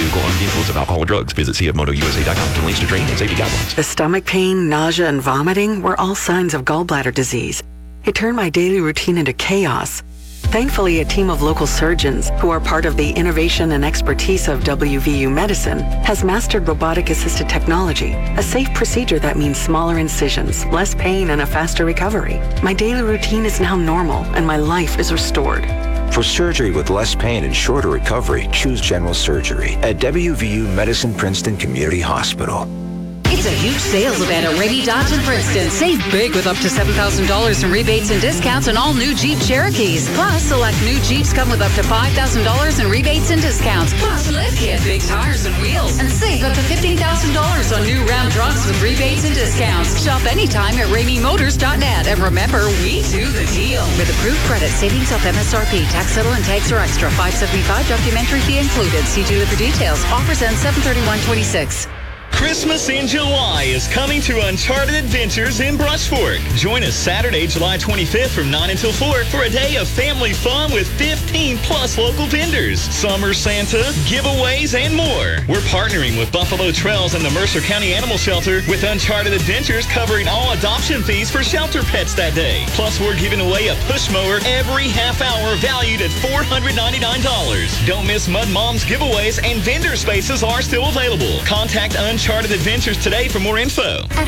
vehicle under the influence of alcohol or drugs. Visit cfmotousa.com for links to training and safety guidelines. The stomach pain, nausea, and vomiting were all signs of gallbladder disease. It turned my daily routine into chaos. Thankfully, a team of local surgeons, who are part of the innovation and expertise of WVU Medicine, has mastered robotic-assisted technology, a safe procedure that means smaller incisions, less pain, and a faster recovery. My daily routine is now normal, and my life is restored. For surgery with less pain and shorter recovery, choose general surgery at WVU Medicine Princeton Community Hospital. It's a huge sales event at Raby Dodge in Princeton. Save big with up to $7,000 in rebates and discounts on all new Jeep Cherokees. Plus, select new Jeeps come with up to $5,000 in rebates and discounts. Plus, lift kit, big tires and wheels. And save up to $15,000 on new Ram trucks with rebates and discounts. Shop anytime at RamyMotors.net. And remember, we do the deal. With approved credit, savings off MSRP, tax settle and tags are extra. $575 documentary fee included. See dealer for details. Offers end 7/31/26. Christmas in July is coming to Uncharted Adventures in Brush Fork. Join us Saturday, July 25th from 9 until 4 for a day of family fun with 15-plus local vendors, Summer Santa, giveaways, and more. We're partnering with Buffalo Trails and the Mercer County Animal Shelter with Uncharted Adventures covering all adoption fees for shelter pets that day. Plus, we're giving away a push mower every half hour valued at $499. Don't miss Mud Mom's giveaways, and vendor spaces are still available. Contact Uncharted Adventures today for more info. At